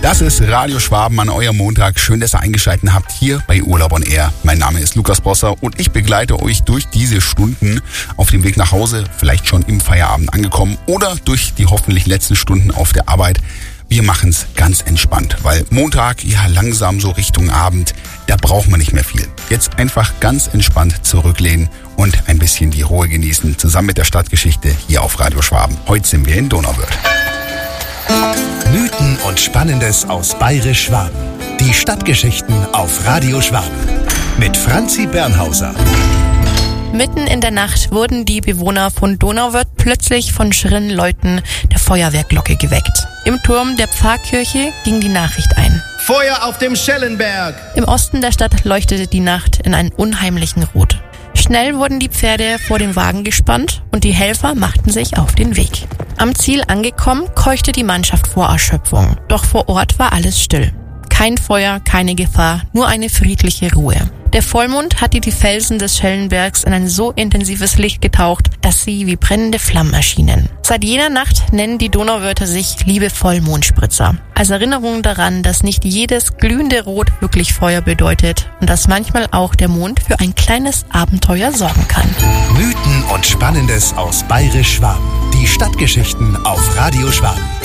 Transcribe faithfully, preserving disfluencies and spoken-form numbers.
Das ist Radio Schwaben an eurem Montag. Schön, dass ihr eingeschaltet habt hier bei Urlaub on Air. Mein Name ist Lukas Bosser und ich begleite euch durch diese Stunden auf dem Weg nach Hause, vielleicht schon im Feierabend angekommen oder durch die hoffentlich letzten Stunden auf der Arbeit. Wir machen es ganz entspannt, weil Montag, ja langsam so Richtung Abend, da braucht man nicht mehr viel. Jetzt einfach ganz entspannt zurücklehnen und ein bisschen die Ruhe genießen, zusammen mit der Stadtgeschichte hier auf Radio Schwaben. Heute sind wir in Donauwörth. Mythen und Spannendes aus Bayerisch-Schwaben. Die Stadtgeschichten auf Radio Schwaben. Mit Franzi Bernhauser. Mitten in der Nacht wurden die Bewohner von Donauwörth plötzlich von schrillen Läuten der Feuerwehrglocke geweckt. Im Turm der Pfarrkirche ging die Nachricht ein. Feuer auf dem Schellenberg! Im Osten der Stadt leuchtete die Nacht in einem unheimlichen Rot. Schnell wurden die Pferde vor den Wagen gespannt und die Helfer machten sich auf den Weg. Am Ziel angekommen, keuchte die Mannschaft vor Erschöpfung. Doch vor Ort war alles still. Kein Feuer, keine Gefahr, nur eine friedliche Ruhe. Der Vollmond hatte die Felsen des Schellenbergs in ein so intensives Licht getaucht, dass sie wie brennende Flammen erschienen. Seit jener Nacht nennen die Donauwörther sich liebevoll Mondspritzer. Als Erinnerung daran, dass nicht jedes glühende Rot wirklich Feuer bedeutet und dass manchmal auch der Mond für ein kleines Abenteuer sorgen kann. Mythen und Spannendes aus Bayerisch-Schwaben. Die Stadtgeschichten auf Radio Schwaben.